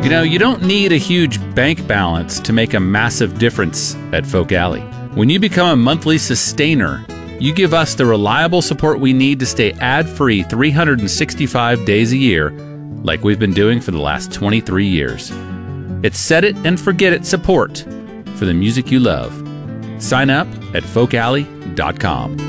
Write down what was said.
You know, you don't need a huge bank balance to make a massive difference at Folk Alley. When you become a monthly sustainer, you give us the reliable support we need to stay ad-free 365 days a year, like we've been doing for the last 23 years. It's set it and forget it support for the music you love. Sign up at folkalley.com.